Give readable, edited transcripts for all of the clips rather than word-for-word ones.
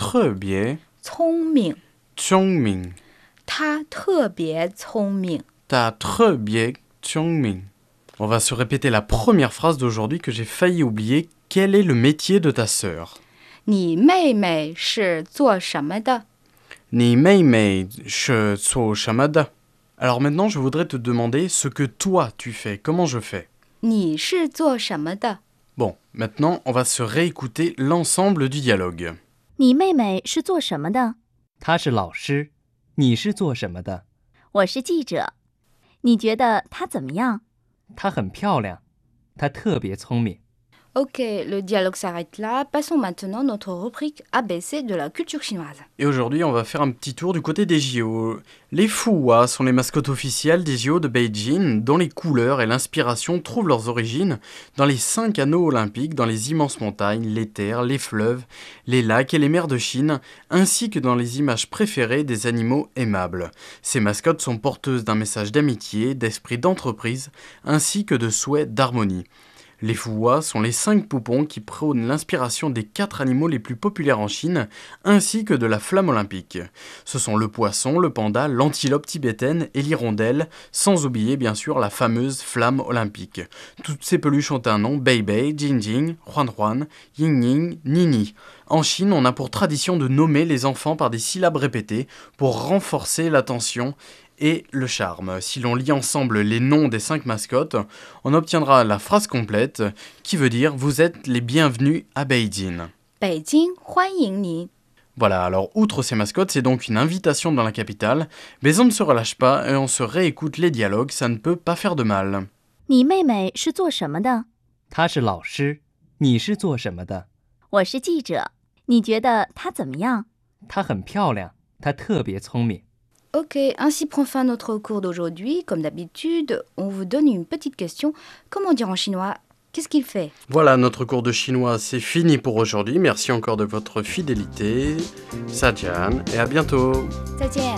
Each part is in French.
特别聪明， 聪明， 他特别聪明。 他特别聪明. On va se répéter la première phrase d'aujourd'hui que j'ai failli oublier. Quel est le métier de ta sœur? 你妹妹是做什么的？ 你妹妹是做什么的? Alors maintenant, je voudrais te demander ce que toi tu fais. Comment je fais? 你是做什么的？ Bon, maintenant, on va se réécouter l'ensemble du dialogue. 你妹妹是做什么的？ 她是老师，你是做什么的？ 我是记者。你觉得她怎么样？ 她很漂亮，她特别聪明。 Ok, le dialogue s'arrête là. Passons maintenant à notre rubrique ABC de la culture chinoise. Et aujourd'hui, on va faire un petit tour du côté des JO. Les Fuhua sont les mascottes officielles des JO de Beijing, dont les couleurs et l'inspiration trouvent leurs origines dans les 5 anneaux olympiques, dans les immenses montagnes, les terres, les fleuves, les lacs et les mers de Chine, ainsi que dans les images préférées des animaux aimables. Ces mascottes sont porteuses d'un message d'amitié, d'esprit d'entreprise, ainsi que de souhait d'harmonie. Les Fuhua sont les 5 poupons qui prônent l'inspiration des 4 animaux les plus populaires en Chine, ainsi que de la flamme olympique. Ce sont le poisson, le panda, l'antilope tibétaine et l'hirondelle, sans oublier bien sûr la fameuse flamme olympique. Toutes ces peluches ont un nom: Bei Bei, Jing Jing, Huan Huan, Ying Ying, Nini. En Chine, on a pour tradition de nommer les enfants par des syllabes répétées pour renforcer l'attention et le charme. Si l'on lit ensemble les noms des 5 mascottes, on obtiendra la phrase complète qui veut dire « Vous êtes les bienvenus à Beijing ». 北京欢迎你。 Voilà, alors outre ces mascottes, c'est donc une invitation dans la capitale, mais on ne se relâche pas et on se réécoute les dialogues, ça ne peut pas faire de mal. 你妹妹是做什么的？ 她是老师，你是做什么的？ 我是记者。你觉得她怎么样？ 她很漂亮，她特别聪明。 Ok, ainsi prend fin notre cours d'aujourd'hui. Comme d'habitude, on vous donne une petite question. Comment dire en chinois? Qu'est-ce qu'il fait? Voilà, notre cours de chinois, c'est fini pour aujourd'hui. Merci encore de votre fidélité. Sajian, et à bientôt. 再见。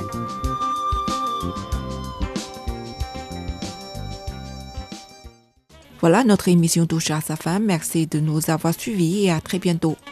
Voilà, notre émission touche à sa fin. Merci de nous avoir suivis et à très bientôt.